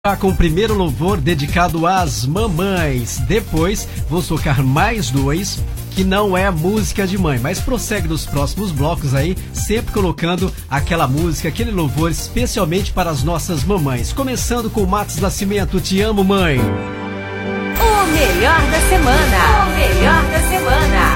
Com o primeiro louvor dedicado às mamães. Depois vou tocar mais dois que não é música de mãe, mas prossegue nos próximos blocos aí, sempre colocando aquela música, aquele louvor especialmente para as nossas mamães. Começando com o Matos Nascimento, Te Amo, Mãe. O melhor da semana. O melhor da semana.